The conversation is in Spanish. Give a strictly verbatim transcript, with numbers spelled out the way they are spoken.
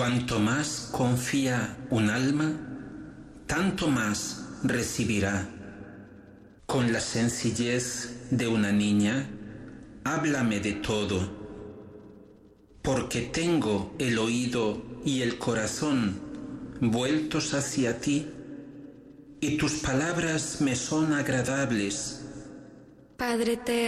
Cuanto más confía un alma, tanto más recibirá. Con la sencillez de una niña, háblame de todo, porque tengo el oído y el corazón vueltos hacia ti, y tus palabras me son agradables. Padre, te